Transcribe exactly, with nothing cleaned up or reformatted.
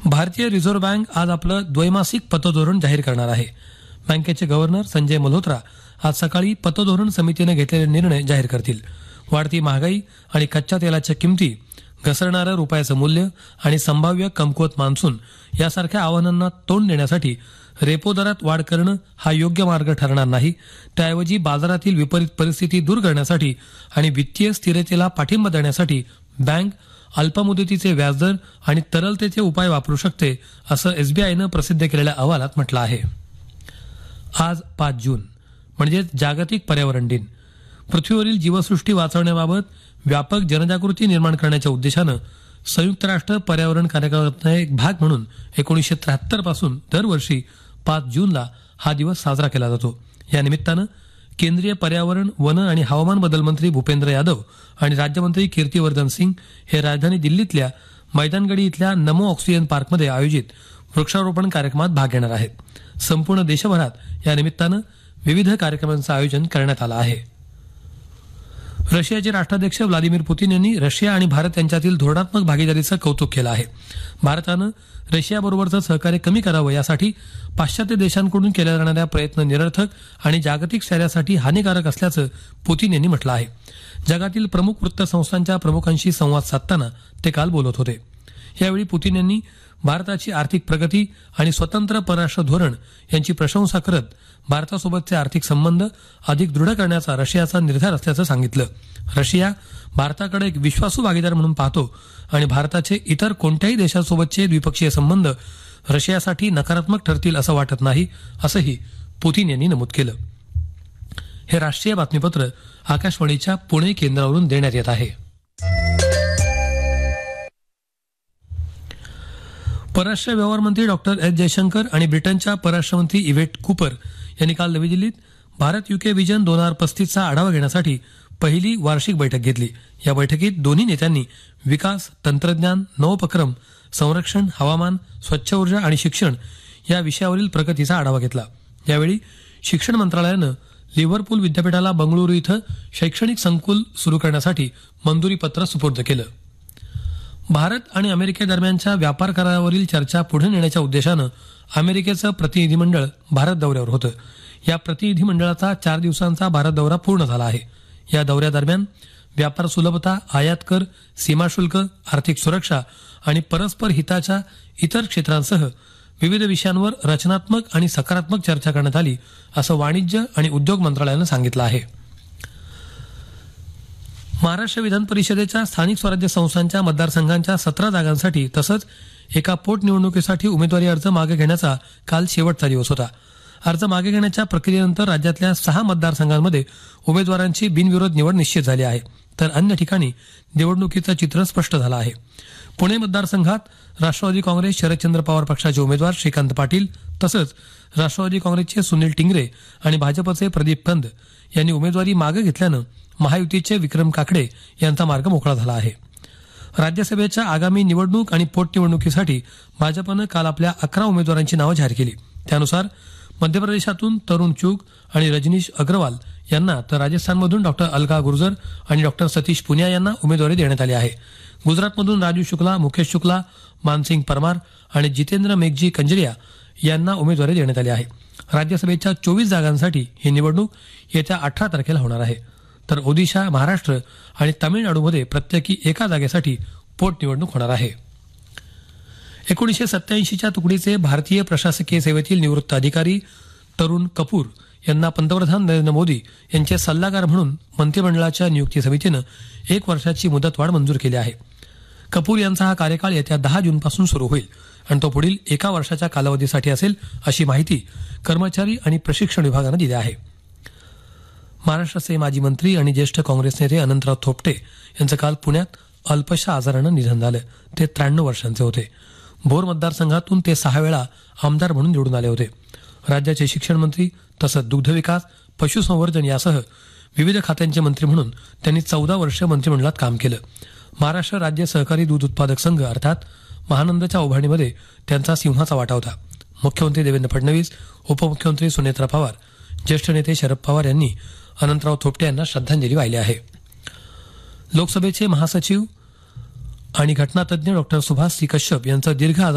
भारतीय reserve bank आज आपलं द्वैमासिक पतधोरण जाहीर करणार आहे. बँकेचे गव्हर्नर संजय मल्होत्रा आज सकाळी पतधोरण समितीने घेतलेले निर्णय जाहीर करतील. वाढती महागाई आणि कच्च्या तेलाच्या किमती, घसरणारं रुपयाचं मूल्य आणि संभाव्य कमकुवत मान्सून यासारख्या आव्हानांना तोंड देण्यासाठी रेपो दरात वाढ करणं हा योग्य मार्ग ठरणार नाही. त्याऐवजी बाजारातील विपरीत परिस्थिती दूर करण्यासाठी आणि वित्तीय स्थिरतेला पाठिंबा देण्यासाठी बँक अल्पमुदतीचे व्याजदर आणि तरलतेचे उपाय वापरू शकते, असं एसबीआयनं प्रसिद्ध केलेल्या अहवालात म्हटलं आहे. आज पाच जून म्हणजेच जागतिक पर्यावरण दिन. पृथ्वीवरील जीवसृष्टी वाचवण्याबाबत व्यापक जनजागृती निर्माण करण्याच्या उद्देशानं संयुक्त राष्ट्र पर्यावरण कार्यक्रमाचा एक भाग म्हणून एकोणीसशे त्र्याहत्तर पासून दरवर्षी पाच जूनला हा दिवस साजरा केला जातो. या निमित्तानं केंद्रीय पर्यावरण, वन आणि हवामान बदल मंत्री भूपेंद्र यादव आणि राज्यमंत्री कीर्तिवर्धन सिंग हे राजधानी दिल्लीतल्या मैदानगडी इथल्या नमो ऑक्सिजन पार्कमध्ये आयोजित वृक्षारोपण कार्यक्रमात भाग घेणार आहेत. संपूर्ण देशभरात या निमित्तानं विविध कार्यक्रमांचं आयोजन करण्यात आलं आहे. रशियाचे राष्ट्राध्यक्ष व्लादिमीर पुतीन यांनी रशिया आणि भारत यांच्यातील धोरणात्मक भागीदारीचं कौतुक केलं आहे. भारतानं रशियाबरोबरचं सहकार्य कमी करावं यासाठी पाश्चात्य देशांकडून केल्या जाणाऱ्या प्रयत्न निरर्थक आणि जागतिक स्थैर्यासाठी हानिकारक असल्याचं पुतीन यांनी म्हटलं आहे. जगातील प्रमुख वृत्तसंस्थांच्या प्रमुखांशी संवाद साधताना ते काल बोलत होते. यावेळी पुतीन यांनी भारताची आर्थिक प्रगती आणि स्वतंत्र परराष्ट्र धोरण यांची प्रशंसा करत भारतासोबतचे आर्थिक संबंध अधिक दृढ करण्याचा रशियाचा निर्धार असल्याचं सांगितलं. रशिया भारताकडे एक विश्वासू भागीदार म्हणून पाहतो आणि भारताचे इतर कोणत्याही देशासोबतचे द्विपक्षीय संबंध रशियासाठी नकारात्मक ठरतील असं वाटत नाही, असंही पुतीन यांनी नमूद केलं. हे राष्ट्रीय बातमीपत्र आकाशवाणीच्या पुणे केंद्रावरून देण्यात येत आहे. परराष्ट्र व्यवहार मंत्री डॉक्टर एस जयशंकर आणि ब्रिटनच्या परराष्ट्र मंत्री इव्हेट कूपर यांनी काल नवी दिल्लीत भारत युके विजन दोन हजार पस्तीसचा आढावा घेण्यासाठी पहिली वार्षिक बैठक घेतली. या बैठकीत दोन्ही नेत्यांनी विकास, तंत्रज्ञान, नवोपक्रम, संरक्षण, हवामान, स्वच्छ ऊर्जा आणि शिक्षण या विषयावरील प्रगतीचा आढावा घेतला. यावेळी शिक्षण मंत्रालयानं लिव्हरपूल विद्यापीठाला बंगळुरू इथं शैक्षणिक संकुल सुरू करण्यासाठी मंजुरी पत्र सुपूर्द केलं. भारत आणि अमेरिकेदरम्यानच्या व्यापार करारावरील चर्चा पुढे नेण्याच्या उद्देशानं अमेरिकेचं प्रतिनिधिमंडळ भारत दौऱ्यावर होतं. या प्रतिनिधिमंडळाचा चार दिवसांचा भारत दौरा पूर्ण झाला आहे. या दौऱ्यादरम्यान व्यापार सुलभता, आयात कर, सीमाशुल्क, आर्थिक सुरक्षा आणि परस्पर हिताच्या इतर क्षेत्रांसह विविध विषयांवर रचनात्मक आणि सकारात्मक चर्चा करण्यात आली, असं वाणिज्य आणि उद्योग मंत्रालयानं सांगितलं आहे. महाराष्ट्र विधान परिषदेच्या स्थानिक स्वराज्य संस्थांच्या मतदारसंघांच्या सतरा जागांसाठी तसंच एका पोटनिवडणुकीसाठी उमेदवारी अर्ज मागे घेण्याचा काल शेवटचा दिवस होता. अर्ज मागे घेण्याच्या प्रक्रियेनंतर राज्यातल्या सहा मतदारसंघांमध्ये उमेदवारांची बिनविरोध निवड निश्चित झाली आहे, तर अन्य ठिकाणी निवडणुकीचं चित्र स्पष्ट झालं आहे. पुणे मतदारसंघात राष्ट्रवादी काँग्रेस शरदचंद्र पवार पक्षाचे उमेदवार श्रीकांत पाटील तसंच राष्ट्रवादी काँग्रेसचे सुनील टिंगरे आणि भाजपचे प्रदीप कंद यांनी उमेदवारी मागे घेतल्यानं महायुतीचे विक्रम काकडे यांचा मार्ग मोकळा झाला आहे. राज्यसभेच्या आगामी निवडणूक आणि पोटनिवडणुकीसाठी भाजपनं काल आपल्या अकरा उमेदवारांची नावं जाहीर केली. त्यानुसार मध्य प्रदेशातून तरुण चुग आणि रजनीश अग्रवाल यांना तर राजस्थानमधून डॉक्टर अलका गुर्जर आणि डॉक्टर सतीश पुनिया यांना उमेदवारी देण्यात आली आहे. गुजरातमधून राजू शुक्ला, मुकेश शुक्ला, मानसिंग परमार आणि जितेंद्र मेघजी कंजरिया यांना उमेदवारी देण्यात आली आहे. राज्यसभेच्या चोवीस जागांसाठी ही निवडणूक येत्या अठरा तारखेला होणार आहे, तर ओदिशा, महाराष्ट्र आणि तामिळनाडूमध्ये प्रत्येकी एका जागेसाठी पोटनिवडणूक होणार आहे. एकोणीसशे सत्याऐंशीच्या तुकडीचे भारतीय प्रशासकीय सेवेतील निवृत्त अधिकारी तरुण कपूर यांना पंतप्रधान नरेंद्र मोदी यांचे सल्लागार म्हणून मंत्रिमंडळाच्या नियुक्ती समितीनं एक वर्षाची मुदतवाढ मंजूर केली आहे. कपूर यांचा हा कार्यकाळ येत्या दहा जूनपासून सुरू होईल आणि तो पुढील एका वर्षाच्या कालावधीसाठी असेल, अशी माहिती कर्मचारी आणि प्रशिक्षण विभागानं दिली आहे. महाराष्ट्राचे माजी मंत्री आणि ज्येष्ठ काँग्रेस नेते अनंतराव थोपटे यांचं काल पुण्यात अल्पशा आजारानं निधन झालं. ते त्र्याण्णव वर्षांचे होते. भोर मतदारसंघातून ते सहा वेळा आमदार म्हणून निवडून आले होते. राज्याचे शिक्षण मंत्री तसंच दुग्धविकास, पशुसंवर्धन यासह विविध खात्यांचे मंत्री म्हणून त्यांनी चौदा वर्ष मंत्रिमंडळात काम केलं. महाराष्ट्र राज्य सहकारी दूध उत्पादक संघ अर्थात महानंदच्या उभारणीमध्ये त्यांचा सिंहाचा वाटा होता. मुख्यमंत्री देवेंद्र फडणवीस, उपमुख्यमंत्री सुनेत्रा पवार, ज्येष्ठ नेते शरद पवार यांनी अनंतराव थोपटे यांना श्रद्धांजली वाहिली आहे. लोकसभेचे महासचिव आणि घटनातज्ञ डॉक्टर सुभाष सी कश्यप यांचं दीर्घ